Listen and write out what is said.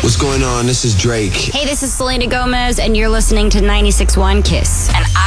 What's going on? This is Drake. Hey, this is Selena Gomez, and you're listening to 96.1 Kiss. And